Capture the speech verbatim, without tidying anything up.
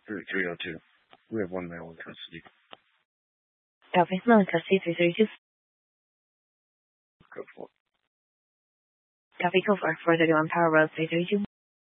three three oh two. We have one male in custody. Copy. Male in custody, three thirty-two. Go for it. Copy. Go for four thirty-one Power Road, three thirty-two.